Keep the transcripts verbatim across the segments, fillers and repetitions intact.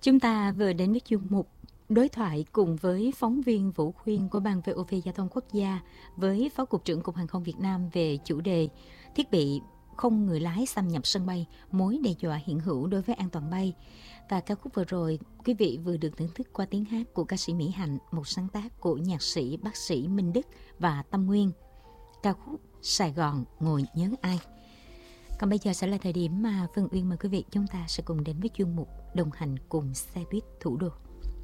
Chúng ta vừa đến với chuyên mục đối thoại cùng với phóng viên Vũ Khuyên của Ban vê o vê Giao thông Quốc gia với Phó Cục trưởng Cục Hàng không Việt Nam về chủ đề thiết bị không người lái xâm nhập sân bay, mối đe dọa hiện hữu đối với an toàn bay. Và ca khúc vừa rồi, quý vị vừa được thưởng thức qua tiếng hát của ca sĩ Mỹ Hạnh, một sáng tác của nhạc sĩ bác sĩ Minh Đức và Tâm Nguyên. Ca khúc Sài Gòn ngồi nhớ ai. Còn bây giờ sẽ là thời điểm mà Phương Uyên mời quý vị chúng ta sẽ cùng đến với chuyên mục đồng hành cùng xe buýt thủ đô.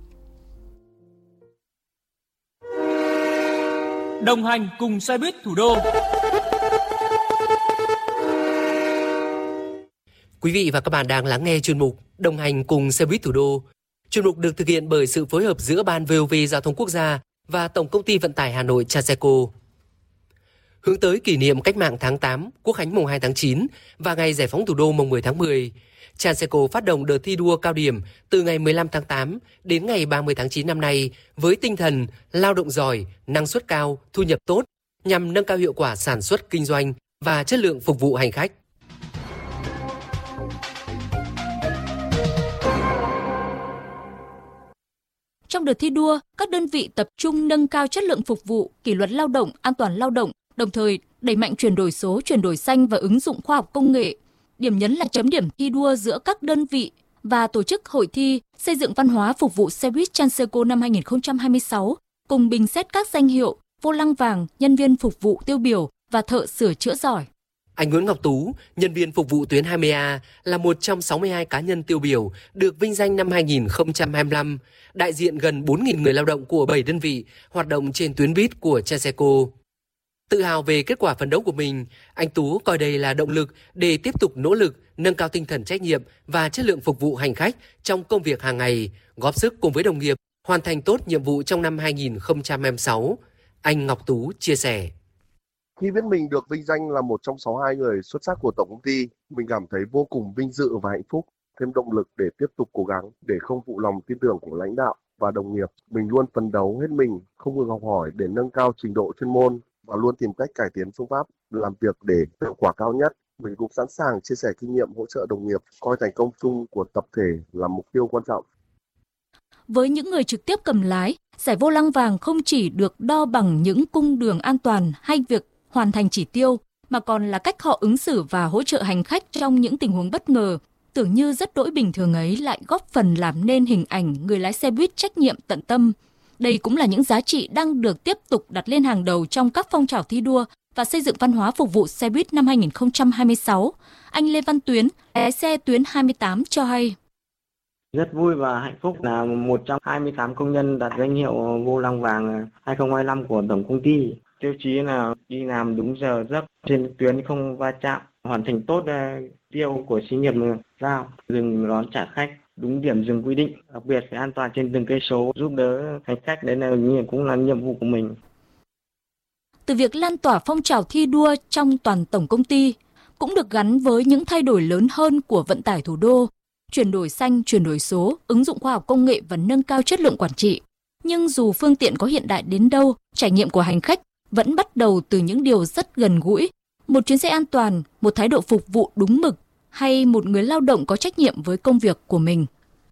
Đồng hành cùng xe buýt thủ đô. Quý vị và các bạn đang lắng nghe chuyên mục Đồng hành cùng xe buýt thủ đô. Chuyên mục được thực hiện bởi sự phối hợp giữa Ban vê o vê Giao thông Quốc gia và Tổng công ty Vận tải Hà Nội Transeco. Hướng tới kỷ niệm Cách mạng tháng tám, Quốc khánh mùng hai tháng chín và ngày Giải phóng thủ đô mùng mười tháng mười, Transeco phát động đợt thi đua cao điểm từ ngày mười lăm tháng tám đến ngày ba mươi tháng chín năm nay với tinh thần lao động giỏi, năng suất cao, thu nhập tốt nhằm nâng cao hiệu quả sản xuất kinh doanh và chất lượng phục vụ hành khách. Trong đợt thi đua, các đơn vị tập trung nâng cao chất lượng phục vụ, kỷ luật lao động, an toàn lao động, đồng thời đẩy mạnh chuyển đổi số, chuyển đổi xanh và ứng dụng khoa học công nghệ. Điểm nhấn là chấm điểm thi đua giữa các đơn vị và tổ chức hội thi xây dựng văn hóa phục vụ xe buýt Transeco năm hai không hai sáu, cùng bình xét các danh hiệu vô lăng vàng, nhân viên phục vụ tiêu biểu và thợ sửa chữa giỏi. Anh Nguyễn Ngọc Tú, nhân viên phục vụ tuyến hai mươi A, là một trong sáu mươi hai cá nhân tiêu biểu được vinh danh năm hai không hai lăm, đại diện gần bốn nghìn người lao động của bảy đơn vị hoạt động trên tuyến buýt của Transeco. Tự hào về kết quả phấn đấu của mình, anh Tú coi đây là động lực để tiếp tục nỗ lực, nâng cao tinh thần trách nhiệm và chất lượng phục vụ hành khách trong công việc hàng ngày, góp sức cùng với đồng nghiệp hoàn thành tốt nhiệm vụ trong năm hai không hai sáu. Anh Ngọc Tú chia sẻ. Khi biết mình được vinh danh là một trong sáu mươi hai người xuất sắc của tổng công ty, mình cảm thấy vô cùng vinh dự và hạnh phúc, thêm động lực để tiếp tục cố gắng, để không phụ lòng tin tưởng của lãnh đạo và đồng nghiệp. Mình luôn phấn đấu hết mình, không ngừng học hỏi để nâng cao trình độ chuyên môn và luôn tìm cách cải tiến phương pháp làm việc để hiệu quả cao nhất. Mình cũng sẵn sàng chia sẻ kinh nghiệm hỗ trợ đồng nghiệp, coi thành công chung của tập thể là mục tiêu quan trọng. Với những người trực tiếp cầm lái, giải vô lăng vàng không chỉ được đo bằng những cung đường an toàn hay việc hoàn thành chỉ tiêu, mà còn là cách họ ứng xử và hỗ trợ hành khách trong những tình huống bất ngờ. Tưởng như rất đỗi bình thường ấy lại góp phần làm nên hình ảnh người lái xe buýt trách nhiệm tận tâm. Đây cũng là những giá trị đang được tiếp tục đặt lên hàng đầu trong các phong trào thi đua và xây dựng văn hóa phục vụ xe buýt năm hai không hai sáu. Anh Lê Văn Tuyến, lái xe tuyến hai mươi tám cho hay. Rất vui và hạnh phúc là một trong hai mươi tám công nhân đạt danh hiệu vô lăng vàng hai không hai lăm của tổng công ty. Tiêu chí là đi làm đúng giờ giấc, trên tuyến không va chạm, hoàn thành tốt tiêu của xí nghiệp giao, dừng đón trả khách đúng điểm dừng quy định, đặc biệt phải an toàn trên từng cây số, giúp đỡ hành khách, đấy là cũng là nhiệm vụ của mình. Từ việc lan tỏa phong trào thi đua trong toàn tổng công ty cũng được gắn với những thay đổi lớn hơn của vận tải thủ đô, chuyển đổi xanh, chuyển đổi số, ứng dụng khoa học công nghệ và nâng cao chất lượng quản trị. Nhưng dù phương tiện có hiện đại đến đâu, trải nghiệm của hành khách vẫn bắt đầu từ những điều rất gần gũi. Một chuyến xe an toàn, một thái độ phục vụ đúng mực hay một người lao động có trách nhiệm với công việc của mình.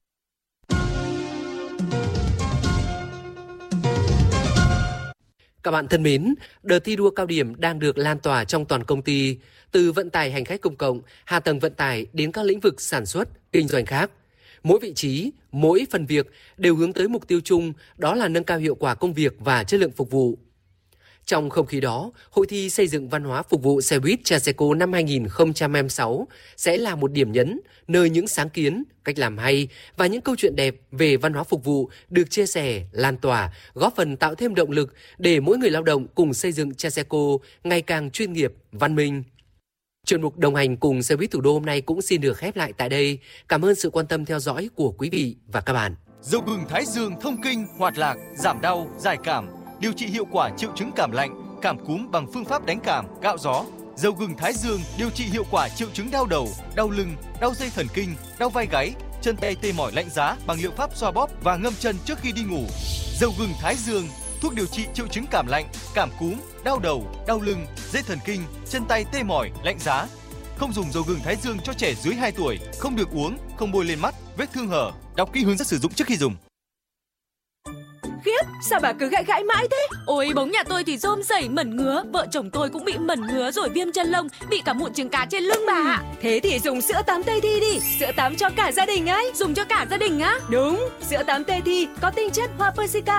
Các bạn thân mến, đợt thi đua cao điểm đang được lan tỏa trong toàn công ty, từ vận tải hành khách công cộng, hạ tầng vận tải đến các lĩnh vực sản xuất, kinh doanh khác. Mỗi vị trí, mỗi phần việc đều hướng tới mục tiêu chung, đó là nâng cao hiệu quả công việc và chất lượng phục vụ. Trong không khí đó, hội thi xây dựng văn hóa phục vụ xe buýt Transeco năm hai không hai sáu sẽ là một điểm nhấn, nơi những sáng kiến, cách làm hay và những câu chuyện đẹp về văn hóa phục vụ được chia sẻ, lan tỏa, góp phần tạo thêm động lực để mỗi người lao động cùng xây dựng Transeco ngày càng chuyên nghiệp, văn minh. Chuyên mục đồng hành cùng xe buýt thủ đô hôm nay cũng xin được khép lại tại đây. Cảm ơn sự quan tâm theo dõi của quý vị và các bạn. Dầu gừng Thái Dương thông kinh, hoạt lạc, giảm đau, giải cảm, điều trị hiệu quả triệu chứng cảm lạnh, cảm cúm bằng phương pháp đánh cảm, gạo gió. Dầu gừng Thái Dương điều trị hiệu quả triệu chứng đau đầu, đau lưng, đau dây thần kinh, đau vai gáy, chân tay tê mỏi lạnh giá bằng liệu pháp xoa bóp và ngâm chân trước khi đi ngủ. Dầu gừng Thái Dương, thuốc điều trị triệu chứng cảm lạnh, cảm cúm, đau đầu, đau lưng, dây thần kinh, chân tay tê mỏi, lạnh giá. Không dùng dầu gừng thái dương cho trẻ dưới hai tuổi, không được uống, không bôi lên mắt, vết thương hở. Đọc kỹ hướng dẫn sử dụng trước khi dùng. Khiếp, sao bà cứ gãi gãi mãi thế? Ôi, bóng nhà tôi thì rôm rẩy mẩn ngứa, vợ chồng tôi cũng bị mẩn ngứa rồi viêm chân lông, bị cả mụn trứng cá trên lưng bà ạ. Thế thì dùng sữa tắm Tây Thi đi, sữa tắm cho cả gia đình ấy. Dùng cho cả gia đình á? Đúng, sữa tắm Tây Thi có tinh chất hoa persica